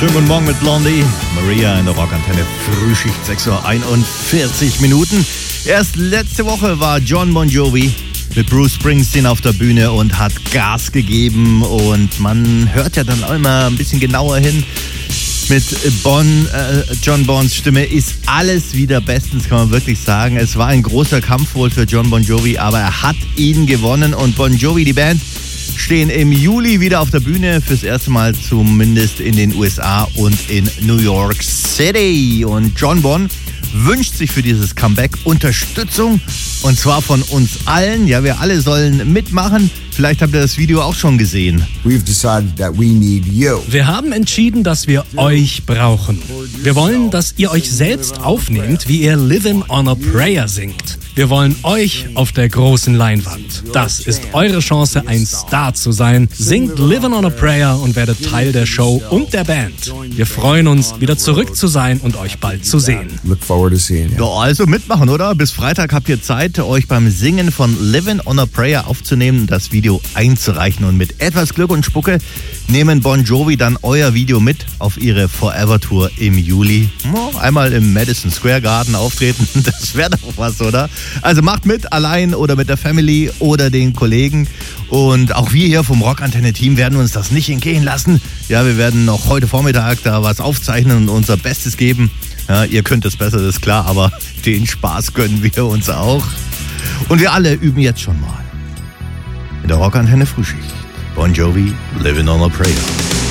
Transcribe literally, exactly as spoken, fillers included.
Schönen guten Morgen mit Blondie. Maria in der Rockantenne. Frühschicht, sechs Uhr einundvierzig Minuten. Erst letzte Woche war Jon Bon Jovi mit Bruce Springsteen auf der Bühne und hat Gas gegeben. Und man hört ja dann auch immer ein bisschen genauer hin. Mit Bon, äh, Jon Bons Stimme ist alles wieder bestens, kann man wirklich sagen. Es war ein großer Kampf wohl für Jon Bon Jovi, aber er hat ihn gewonnen. Und Bon Jovi, die Band, stehen im Juli wieder auf der Bühne, fürs erste Mal zumindest in den U S A und in New York City. Und Jon Bon wünscht sich für dieses Comeback Unterstützung, und zwar von uns allen. Ja, wir alle sollen mitmachen. Vielleicht habt ihr das Video auch schon gesehen. We've decided that we need you. Wir haben entschieden, dass wir euch brauchen. Wir wollen, dass ihr euch selbst aufnehmt, wie ihr Livin' on a Prayer singt. Wir wollen euch auf der großen Leinwand. Das ist eure Chance, ein Star zu sein. Singt Livin' on a Prayer und werdet Teil der Show und der Band. Wir freuen uns, wieder zurück zu sein und euch bald zu sehen. Look forward to seeing you. Ja, also mitmachen, oder? Bis Freitag habt ihr Zeit, euch beim Singen von Livin' on a Prayer aufzunehmen, das Video einzureichen. Und mit etwas Glück und Spucke nehmen Bon Jovi dann euer Video mit auf ihre Forever Tour im Juli. Einmal im Madison Square Garden auftreten, das wäre doch was, oder? Also macht mit, allein oder mit der Family oder den Kollegen. Und auch wir hier vom Rockantenne-Team werden uns das nicht entgehen lassen. Ja, wir werden noch heute Vormittag da was aufzeichnen und unser Bestes geben. Ja, ihr könnt es besser, das ist klar, aber den Spaß gönnen wir uns auch. Und wir alle üben jetzt schon mal. In der Rockantenne Frühschicht. Bon Jovi, Livin' on a Prayer.